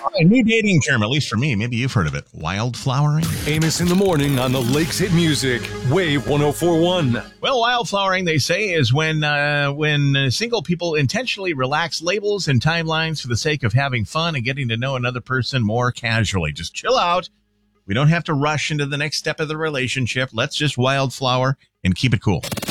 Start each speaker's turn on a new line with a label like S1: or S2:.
S1: A new dating term, at least for me. Maybe you've heard of it. Wildflowering.
S2: Amos in the morning on the Lakes Hit Music. Wave 1041.
S1: Well, wildflowering, they say, is when single people intentionally relax labels and timelines for the sake of having fun and getting to know another person more casually. Just chill out. We don't have to rush into the next step of the relationship. Let's just wildflower and keep it cool.